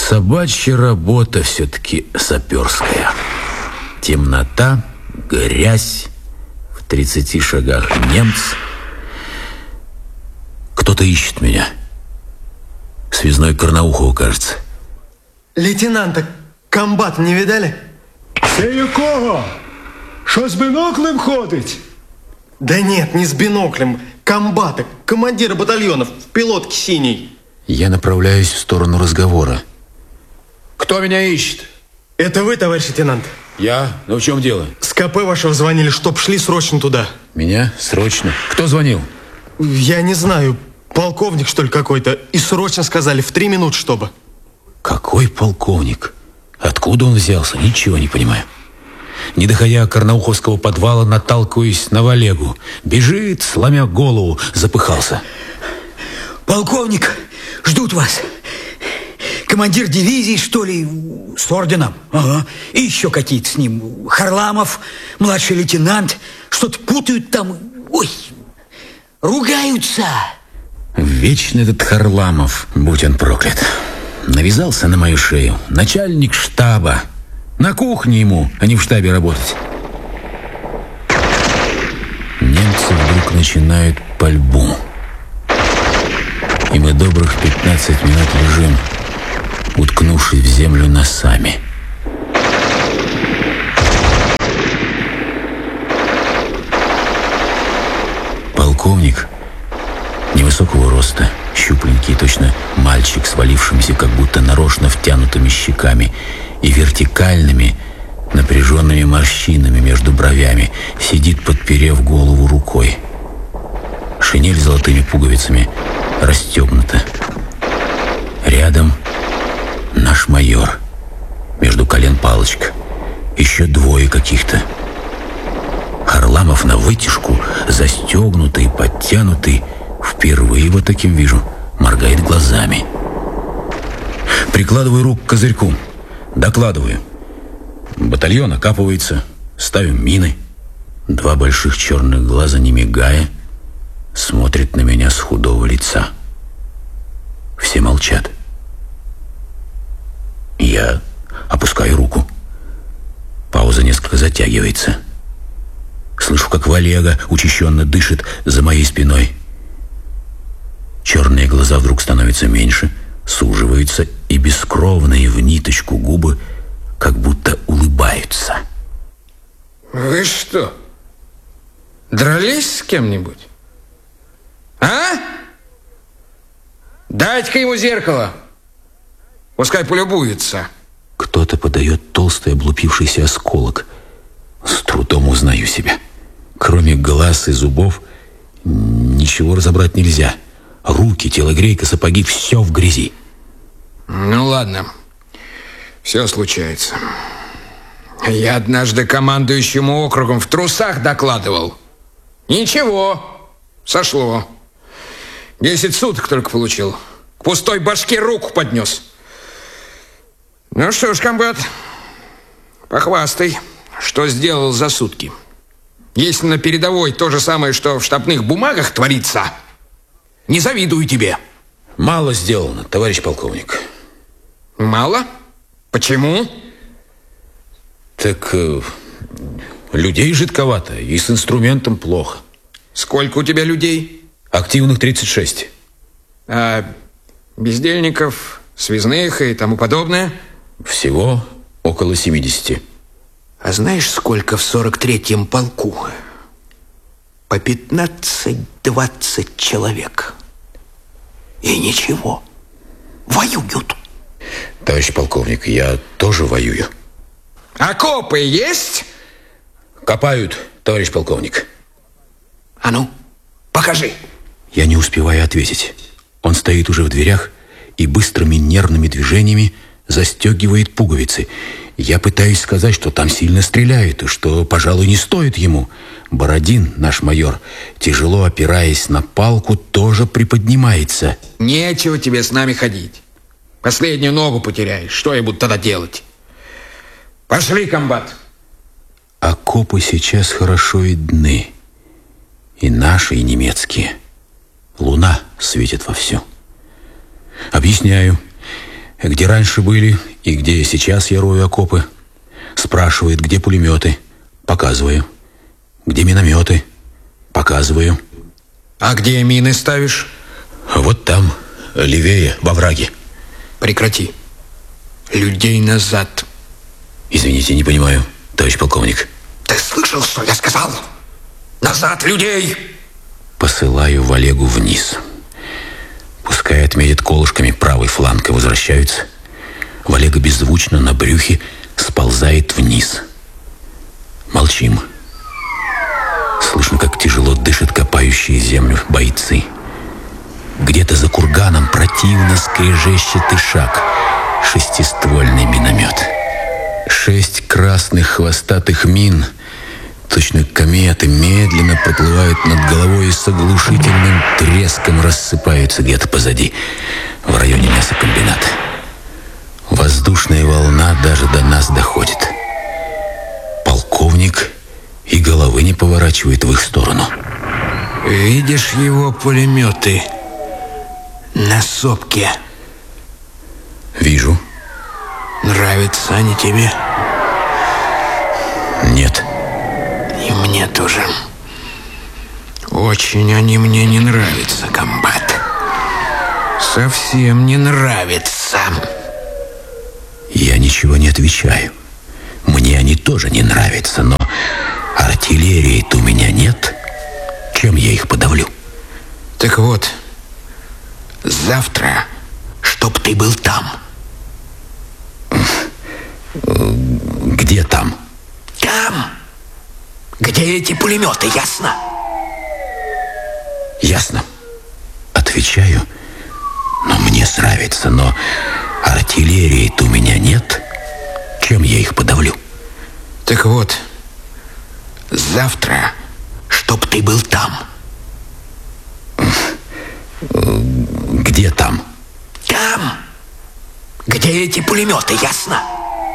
Собачья работа все-таки саперская. Темнота, грязь, в 30 шагах немец. Кто-то ищет меня. Связной Карнаухова, кажется. Лейтенанта комбат не видали? Це якого? Що з биноклем ходить? Да нет, не с биноклем. Комбата, командира батальонов, в пилотке синий. Я направляюсь в сторону разговора. Кто меня ищет? Это вы, товарищ лейтенант? Я? Ну в чем дело? С КП вашего звонили, чтоб шли срочно туда. Меня? Срочно? Кто звонил? Я не знаю, полковник что ли какой-то. И срочно сказали, в 3 минуты чтобы. Какой полковник? Откуда он взялся? Ничего не понимаю. Не доходя Карнауховского подвала, наталкиваюсь на Валегу. Бежит, сломя голову, запыхался. Полковник, ждут вас. Командир дивизии, что ли, с орденом. Ага. И еще какие-то с ним. Харламов, младший лейтенант. Что-то путают там. Ой, ругаются. Вечно этот Харламов, будь он проклят. Навязался на мою шею. Начальник штаба. На кухне ему, а не в штабе работать. Немцы вдруг начинают пальбу. И мы добрых 15 минут лежим, уткнувшись в землю носами. Полковник невысокого роста, щупленький, точно мальчик, свалившимся как будто нарочно втянутыми щеками и вертикальными, напряженными морщинами между бровями, сидит, подперев голову рукой. Шинель с золотыми пуговицами расстегнута. Рядом наш майор. Между колен палочка. Еще двое каких-то. Харламов на вытяжку, застегнутый, подтянутый. Впервые вот таким вижу. Моргает глазами. Прикладываю руку к козырьку. Докладываю. Батальон окапывается. Ставим мины. 2 больших черных глаза, не мигая, смотрят на меня с худого лица. Все молчат. Я опускаю руку. Пауза несколько затягивается. Слышу, как Валега учащенно дышит за моей спиной. Черные глаза вдруг становятся меньше, суживаются, и бескровные в ниточку губы как будто улыбаются. Вы что, дрались с кем-нибудь? А? Дайте-ка ему зеркало. Пускай полюбуется. Кто-то подает толстый облупившийся осколок. С трудом узнаю себя. Кроме глаз и зубов ничего разобрать нельзя. Руки, телогрейка, сапоги — все в грязи. Ну ладно, все случается. Я однажды командующему округом в трусах докладывал. Ничего, сошло. 10 суток только получил. К пустой башке руку поднес. Ну что ж, комбат, похвастай, что сделал за сутки. Если на передовой то же самое, что в штабных бумагах творится, не завидую тебе. Мало сделано, товарищ полковник. Мало? Почему? Так людей жидковато, и с инструментом плохо. Сколько у тебя людей? Активных 36. А бездельников, связных и тому подобное? Всего около 70. А знаешь, сколько в 43-м полку? По 15-20 человек. И ничего. Воюют. Товарищ полковник, я тоже воюю. Окопы есть? Копают, товарищ полковник. А ну, покажи. Я не успеваю ответить. Он стоит уже в дверях и быстрыми нервными движениями застегивает пуговицы. Я пытаюсь сказать, что там сильно стреляют, и что, пожалуй, не стоит ему. Бородин, наш майор, тяжело опираясь на палку, тоже приподнимается. Нечего тебе с нами ходить. Последнюю ногу потеряешь. Что я буду тогда делать? Пошли, комбат. Окопы сейчас хорошо видны. И наши, и немецкие. Луна светит вовсю. Объясняю. где раньше были и где сейчас я рою окопы. Спрашивает, где пулеметы. Показываю. Где минометы. Показываю. А где мины ставишь? Вот там, левее, во враге. Прекрати. Людей назад. Извините, не понимаю, товарищ полковник. Ты слышал, что я сказал? Назад людей! Посылаю Валегу вниз. Пускай отметит колышками правый фланг и возвращаются. Валега беззвучно на брюхе сползает вниз. Молчим. Слышно, как тяжело дышат копающие землю бойцы. Где-то за курганом противно скрежещет и шаг. Шестиствольный миномет. 6 красных хвостатых мин, точно кометы, медленно проплывают над головой и с оглушительным треском рассыпаются где-то позади, в районе мясокомбината. Воздушная волна даже до нас доходит. Полковник и головы не поворачивает в их сторону. Видишь его пулеметы на сопке? Вижу. Нравятся они тебе? Нет. И мне тоже. Очень они мне не нравятся, комбат. Совсем не нравятся. Я ничего не отвечаю. Мне они тоже не нравятся, но артиллерии-то у меня нет. Чем я их подавлю? Так вот, завтра, чтоб ты был там. Где там? Там, где эти пулеметы, ясно? Ясно. Отвечаю. Но мне нравится, но артиллерии-то у меня нет. Чем я их подавлю? Так вот, завтра, чтоб ты был там. Где там? Там, где эти пулеметы, ясно?